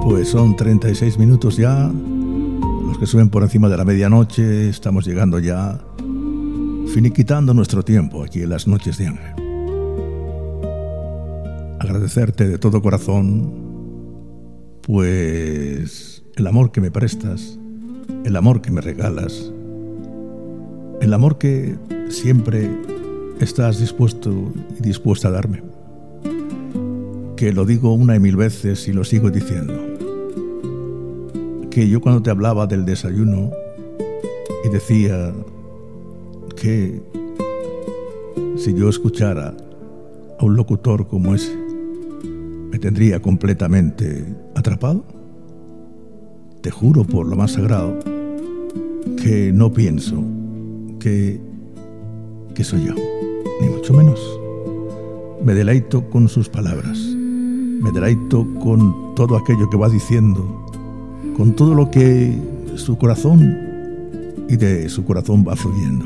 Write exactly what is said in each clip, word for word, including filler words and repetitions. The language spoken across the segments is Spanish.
Pues son treinta y seis minutos ya, los que suben por encima de la medianoche. Estamos llegando ya, finiquitando nuestro tiempo aquí en las noches de Ángel. Agradecerte de todo corazón, pues el amor que me prestas, el amor que me regalas, el amor que siempre estás dispuesto y dispuesta a darme. Que lo digo una y mil veces y lo sigo diciendo. Que yo cuando te hablaba del desayuno y decía que si yo escuchara a un locutor como ese, me tendría completamente atrapado. Te juro por lo más sagrado que no pienso que, que soy yo, ni mucho menos. Me deleito con sus palabras, me deleito con todo aquello que va diciendo, con todo lo que su corazón y de su corazón va fluyendo.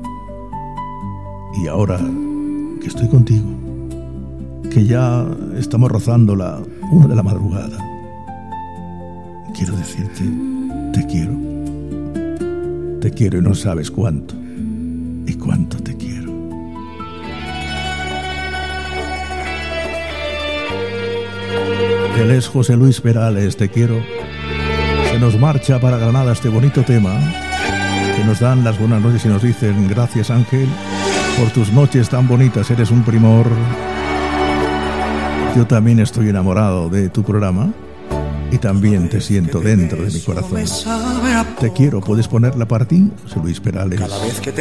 Y ahora que estoy contigo, que ya estamos rozando la una de la madrugada, quiero decirte, te quiero. Te quiero y no sabes cuánto, y cuánto te quiero. Él es José Luis Perales, te quiero. Se nos marcha para Granada este bonito tema que nos dan las buenas noches y nos dicen: gracias, Ángel, por tus noches tan bonitas, eres un primor. Yo también estoy enamorado de tu programa y también te siento dentro de mi corazón. Te quiero, ¿puedes ponerla para ti, José Luis Perales? Cada vez que te